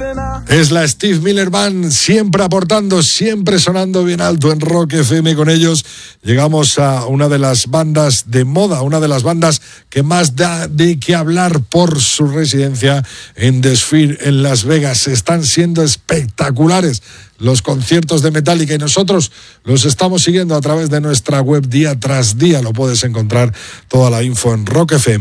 Es la Steve Miller Band, siempre aportando, siempre sonando bien alto en Rock FM. Con ellos llegamos a una de las bandas de moda, una de las bandas que más da de qué hablar por su residencia en The Sphere en Las Vegas. Están siendo espectaculares los conciertos de Metallica y nosotros los estamos siguiendo a través de nuestra web día tras día. Lo puedes encontrar toda la info en Rock FM.